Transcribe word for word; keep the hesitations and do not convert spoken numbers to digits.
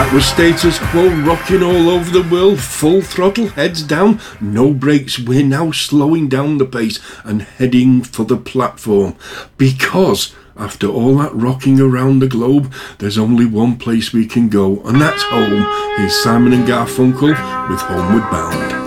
That was Status Quo, rocking all over the world, full throttle, heads down, no brakes. We're now slowing down the pace and heading for the platform, because after all that rocking around the globe, there's only one place we can go, and that's home. Here's Simon and Garfunkel with Homeward Bound.